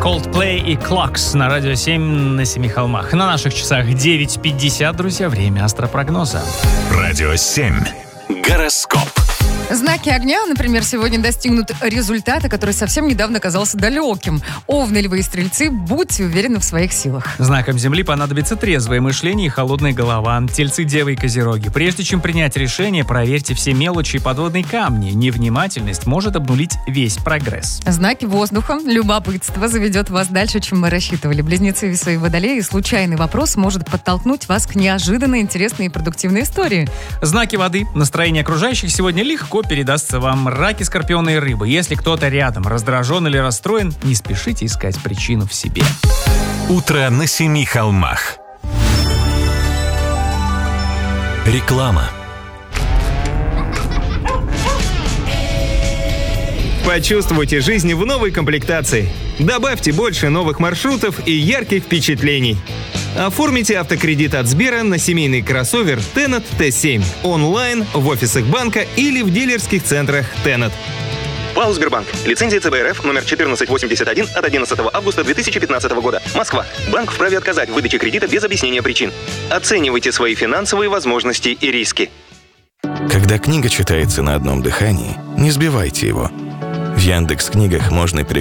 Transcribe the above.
Coldplay и Clocks на радио 7 на Семи холмах. На наших часах 9:50, друзья, время астропрогноза. Радио 7. Гороскоп. Знаки огня, например, сегодня достигнут результата, который совсем недавно казался далеким. Овны, львы и стрельцы, будьте уверены в своих силах. Знаком Земли понадобится трезвое мышление и холодная голова. Тельцы, девы и козероги. Прежде чем принять решение, проверьте все мелочи и подводные камни. Невнимательность может обнулить весь прогресс. Знаки воздуха. Любопытство заведет вас дальше, чем мы рассчитывали. Близнецы, весы и водолеи. Случайный вопрос может подтолкнуть вас к неожиданно интересной и продуктивной истории. Знаки воды. Настроение окружающих сегодня легко передастся вам. Раки, скорпионы и рыбы. Если кто-то рядом раздражен или расстроен, не спешите искать причину в себе. Утро на Семи холмах. Реклама. Почувствуйте жизнь в новой комплектации. Добавьте больше новых маршрутов и ярких впечатлений. Оформите автокредит от Сбера на семейный кроссовер Tennet T7 онлайн, в офисах банка или в дилерских центрах Tennet. ПАО «Сбербанк». Лицензия ЦБ РФ номер 1481 от 11 августа 2015 года. Москва. Банк вправе отказать в выдаче кредита без объяснения причин. Оценивайте свои финансовые возможности и риски. Когда книга читается на одном дыхании, не сбивайте его. В Яндекс.Книгах можно